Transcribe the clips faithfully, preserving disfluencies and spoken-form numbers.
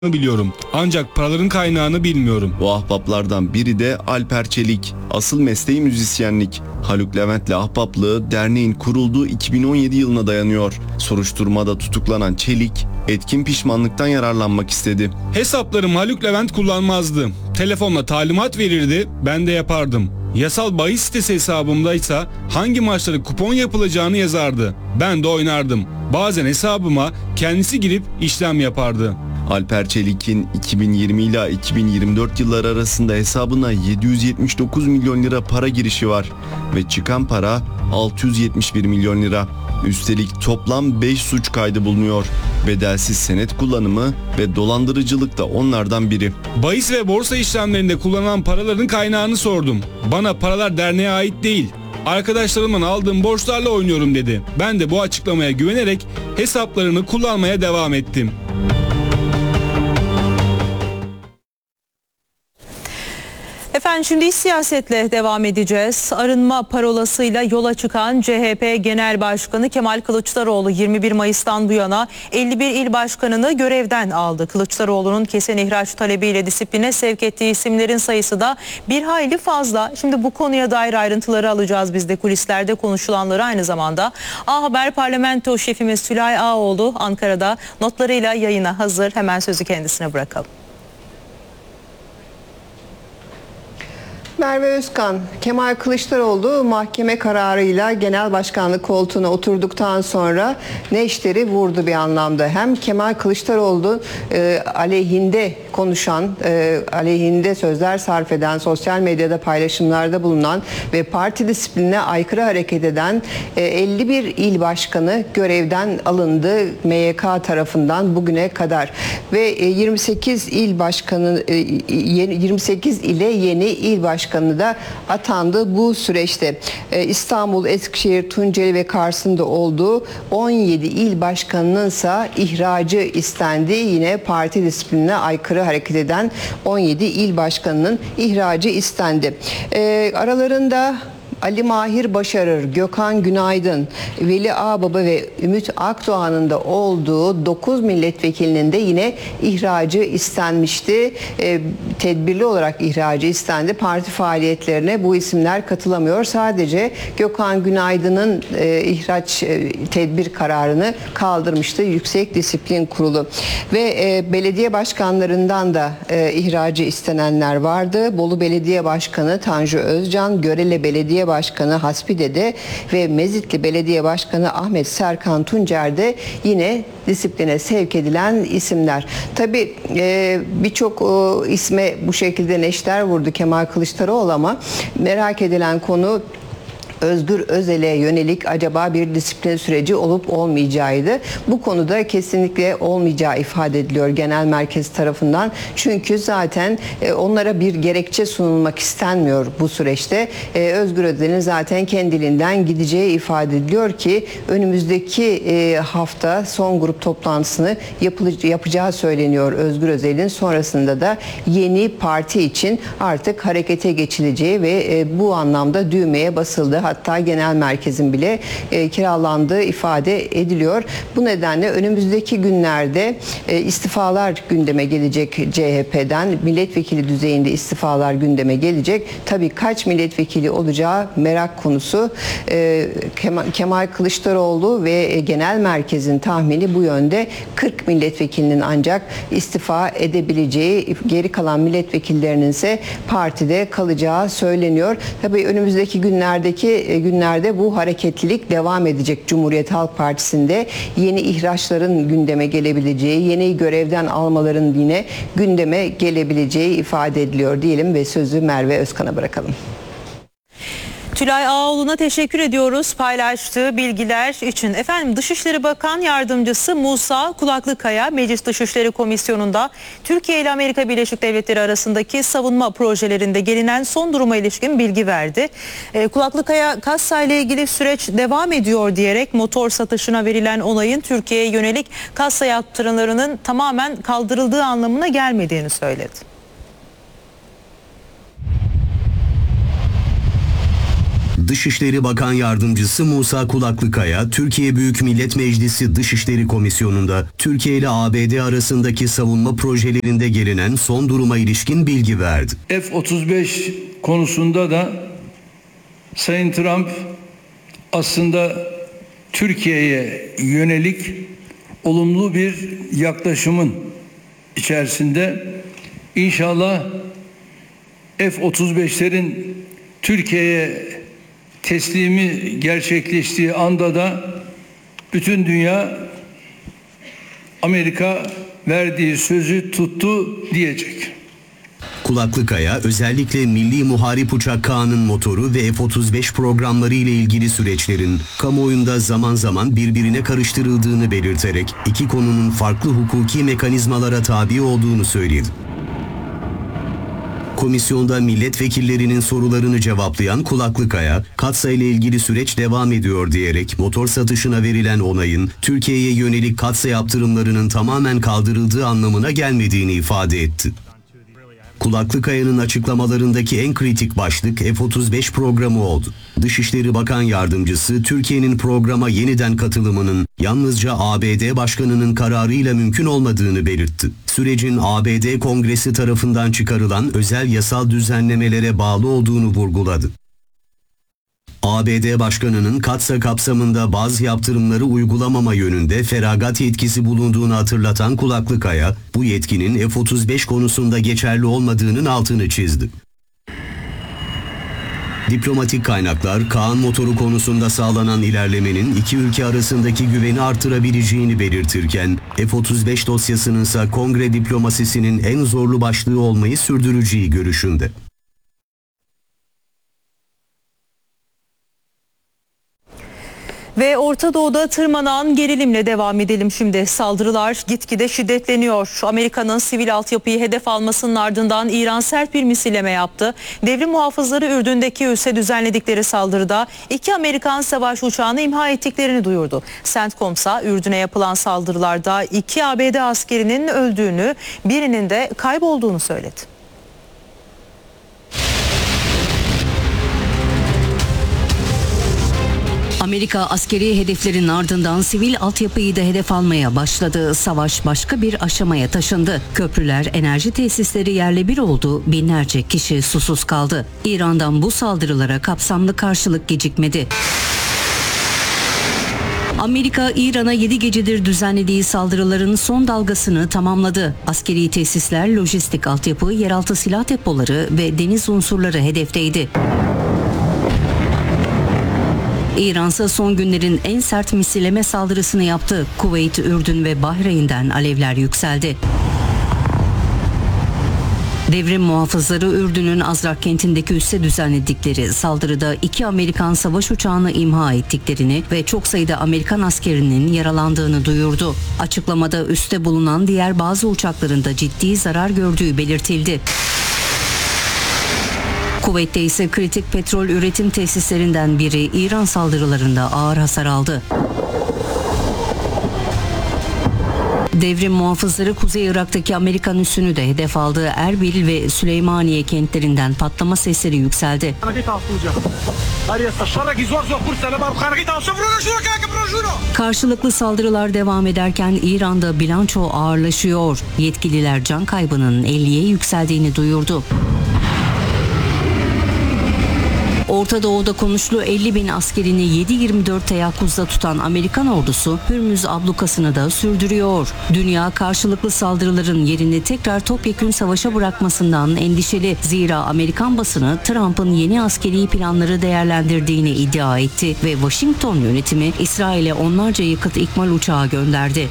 biliyorum. Ancak paraların kaynağını bilmiyorum. Bu ahbaplardan biri de Alper Çelik. Asıl mesleği müzisyenlik. Haluk Levent'le ahbaplığı derneğin kurulduğu iki bin on yedi yılına dayanıyor. Soruşturmada tutuklanan Çelik, etkin pişmanlıktan yararlanmak istedi. Hesaplarım Haluk Levent kullanmazdı. Telefonla talimat verirdi, ben de yapardım. Yasal bahis sitesi hesabımdaysa hangi maçları kupon yapılacağını yazardı. Ben de oynardım. Bazen hesabıma kendisi girip işlem yapardı. Alper Çelik'in iki bin yirmi ila iki bin yirmi dört yılları arasında hesabına yedi yüz yetmiş dokuz milyon lira para girişi var ve çıkan para altı yüz yetmiş bir milyon lira. Üstelik toplam beş suç kaydı bulunuyor. Bedelsiz senet kullanımı ve dolandırıcılık da onlardan biri. Bahis ve borsa işlemlerinde kullanılan paraların kaynağını sordum. Bana paralar derneğe ait değil, arkadaşlarımdan aldığım borçlarla oynuyorum dedi. Ben de bu açıklamaya güvenerek hesaplarını kullanmaya devam ettim. Efendim şimdi iç siyasetle devam edeceğiz. Arınma parolasıyla yola çıkan C H P Genel Başkanı Kemal Kılıçdaroğlu yirmi bir Mayıs'tan bu yana elli bir il başkanını görevden aldı. Kılıçdaroğlu'nun kesin ihraç talebiyle disipline sevk ettiği isimlerin sayısı da bir hayli fazla. Şimdi bu konuya dair ayrıntıları alacağız biz de, kulislerde konuşulanları aynı zamanda. A Haber Parlamento şefimiz Tülay Ağoğlu Ankara'da notlarıyla yayına hazır. Hemen sözü kendisine bırakalım. Merve Özkan, Kemal Kılıçdaroğlu mahkeme kararıyla genel başkanlık koltuğuna oturduktan sonra neşteri vurdu bir anlamda. Hem Kemal Kılıçdaroğlu e, aleyhinde konuşan, e, aleyhinde sözler sarf eden, sosyal medyada paylaşımlarda bulunan ve parti disiplinine aykırı hareket eden e, elli bir il başkanı görevden alındı M Y K tarafından bugüne kadar. Ve e, yirmi sekiz il başkanı, e, yirmi sekiz ile yeni il başkanı Başkanı da atandı bu süreçte. Ee, İstanbul, Eskişehir, Tunceli ve Kars'ında olduğu on yedi il başkanının ise ihracı istendi. Yine parti disiplinine aykırı hareket eden on yedi il başkanının ihracı istendi. Ee, aralarında Ali Mahir Başarır, Gökhan Günaydın, Veli Ağbaba ve Ümit Akdoğan'ın da olduğu dokuz milletvekilinin de yine ihracı istenmişti. E, tedbirli olarak ihracı istendi. Parti faaliyetlerine bu isimler katılamıyor. Sadece Gökhan Günaydın'ın e, ihraç e, tedbir kararını kaldırmıştı Yüksek Disiplin Kurulu. Ve e, belediye başkanlarından da e, ihracı istenenler vardı. Bolu Belediye Başkanı Tanju Özcan, Görele Belediye Başkanı Hasbide'de ve Mezitli Belediye Başkanı Ahmet Serkan Tuncer'de yine disipline sevk edilen isimler. Tabii e, birçok e, isme bu şekilde neşter vurdu Kemal Kılıçdaroğlu ama merak edilen konu Özgür Özel'e yönelik acaba bir disiplin süreci olup olmayacağıydı. Bu konuda kesinlikle olmayacağı ifade ediliyor genel merkez tarafından. Çünkü zaten onlara bir gerekçe sunulmak istenmiyor bu süreçte. Özgür Özel'in zaten kendiliğinden gideceği ifade ediliyor ki önümüzdeki hafta son grup toplantısını yapacağı söyleniyor Özgür Özel'in. Sonrasında da yeni parti için artık harekete geçileceği ve bu anlamda düğmeye basıldı. Hatta genel merkezin bile e, kiralandığı ifade ediliyor. Bu nedenle önümüzdeki günlerde e, istifalar gündeme gelecek C H P'den. Milletvekili düzeyinde istifalar gündeme gelecek. Tabii kaç milletvekili olacağı merak konusu. E, Kemal, Kemal Kılıçdaroğlu ve genel merkezin tahmini bu yönde. kırk milletvekilinin ancak istifa edebileceği, geri kalan milletvekillerinin ise partide kalacağı söyleniyor. Tabii önümüzdeki günlerdeki günlerde bu hareketlilik devam edecek Cumhuriyet Halk Partisi'nde. Yeni ihraçların gündeme gelebileceği, yeni görevden almaların yine gündeme gelebileceği ifade ediliyor diyelim ve sözü Merve Özkan'a bırakalım. Tülay Ağoğlu'na teşekkür ediyoruz paylaştığı bilgiler için. Efendim Dışişleri Bakan Yardımcısı Musa Kulaklıkaya Meclis Dışişleri Komisyonu'nda Türkiye ile Amerika Birleşik Devletleri arasındaki savunma projelerinde gelinen son duruma ilişkin bilgi verdi. E, Kulaklıkaya Kassa ile ilgili süreç devam ediyor diyerek motor satışına verilen onayın Türkiye'ye yönelik kassa yaptırımlarının tamamen kaldırıldığı anlamına gelmediğini söyledi. Dışişleri Bakan Yardımcısı Musa Kulaklıkaya, Türkiye Büyük Millet Meclisi Dışişleri Komisyonu'nda Türkiye ile A B D arasındaki savunma projelerinde gelinen son duruma ilişkin bilgi verdi. F otuz beş konusunda da Sayın Trump aslında Türkiye'ye yönelik olumlu bir yaklaşımın içerisinde. İnşallah F otuz beşlerin Türkiye'ye teslimi gerçekleştiği anda da bütün dünya Amerika verdiği sözü tuttu diyecek. Kulaklıkaya özellikle Milli Muharip Uçak Kağan'ın motoru ve F otuz beş programları ile ilgili süreçlerin kamuoyunda zaman zaman birbirine karıştırıldığını belirterek iki konunun farklı hukuki mekanizmalara tabi olduğunu söyledi. Komisyonda milletvekillerinin sorularını cevaplayan Kulaklıkaya, Katsa ile ilgili süreç devam ediyor diyerek motor satışına verilen onayın Türkiye'ye yönelik Katsa yaptırımlarının tamamen kaldırıldığı anlamına gelmediğini ifade etti. Kulaklıkaya'nın açıklamalarındaki en kritik başlık F otuz beş programı oldu. Dışişleri Bakan Yardımcısı Türkiye'nin programa yeniden katılımının yalnızca A B D Başkanı'nın kararıyla mümkün olmadığını belirtti. Sürecin A B D Kongresi tarafından çıkarılan özel yasal düzenlemelere bağlı olduğunu vurguladı. A B D Başkanı'nın Katsa kapsamında bazı yaptırımları uygulamama yönünde feragat yetkisi bulunduğunu hatırlatan Kulaklıkaya, bu yetkinin F otuz beş konusunda geçerli olmadığının altını çizdi. Diplomatik kaynaklar, Kaan motoru konusunda sağlanan ilerlemenin iki ülke arasındaki güveni artırabileceğini belirtirken, F otuz beş dosyasının ise kongre diplomasisinin en zorlu başlığı olmayı sürdüreceği görüşünde. Ve Orta Doğu'da tırmanan gerilimle devam edelim şimdi. Saldırılar gitgide şiddetleniyor. Amerika'nın sivil altyapıyı hedef almasının ardından İran sert bir misilleme yaptı. Devrim muhafızları Ürdün'deki üsse düzenledikleri saldırıda iki Amerikan savaş uçağını imha ettiklerini duyurdu. CENTCOM'sa Ürdün'e yapılan saldırılarda iki A B D askerinin öldüğünü, birinin de kaybolduğunu söyledi. Amerika askeri hedeflerin ardından sivil altyapıyı da hedef almaya başladı. Savaş başka bir aşamaya taşındı. Köprüler, enerji tesisleri yerle bir oldu. Binlerce kişi susuz kaldı. İran'dan bu saldırılara kapsamlı karşılık gecikmedi. Amerika, İran'a yedi gecedir düzenlediği saldırıların son dalgasını tamamladı. Askeri tesisler, lojistik altyapı, yeraltı silah depoları ve deniz unsurları hedefteydi. İran ise son günlerin en sert misilleme saldırısını yaptı. Kuveyt, Ürdün ve Bahreyn'den alevler yükseldi. Devrim muhafızları Ürdün'ün Azrak kentindeki üsse düzenledikleri saldırıda iki Amerikan savaş uçağını imha ettiklerini ve çok sayıda Amerikan askerinin yaralandığını duyurdu. Açıklamada üste bulunan diğer bazı uçakların da ciddi zarar gördüğü belirtildi. Kuveyt'te ise kritik petrol üretim tesislerinden biri İran saldırılarında ağır hasar aldı. Devrim muhafızları Kuzey Irak'taki Amerikan üssünü de hedef aldı. Erbil ve Süleymaniye kentlerinden patlama sesleri yükseldi. Karşılıklı saldırılar devam ederken İran'da bilanço ağırlaşıyor. Yetkililer can kaybının elliye yükseldiğini duyurdu. Orta Doğu'da konuşlu elli bin askerini yedi yirmi dört teyakkuzda tutan Amerikan ordusu Hürmüz ablukasını da sürdürüyor. Dünya karşılıklı saldırıların yerini tekrar topyekün savaşa bırakmasından endişeli. Zira Amerikan basını Trump'ın yeni askeri planları değerlendirdiğini iddia etti ve Washington yönetimi İsrail'e onlarca yakıt ikmal uçağı gönderdi.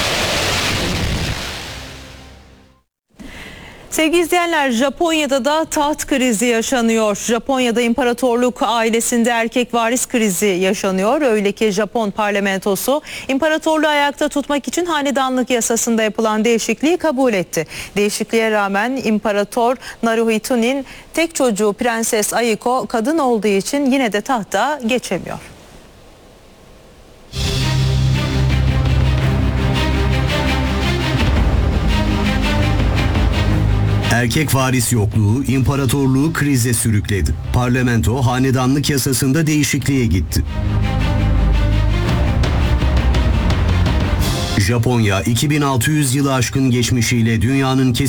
Sevgili izleyenler, Japonya'da da taht krizi yaşanıyor. Japonya'da imparatorluk ailesinde erkek varis krizi yaşanıyor. Öyle ki Japon parlamentosu imparatorluğu ayakta tutmak için hanedanlık yasasında yapılan değişikliği kabul etti. Değişikliğe rağmen İmparator Naruhito'nun tek çocuğu Prenses Aiko kadın olduğu için yine de tahta geçemiyor. Erkek varis yokluğu imparatorluğu krize sürükledi. Parlamento hanedanlık yasasında değişikliğe gitti. Japonya iki bin altı yüz yılı aşkın geçmişiyle dünyanın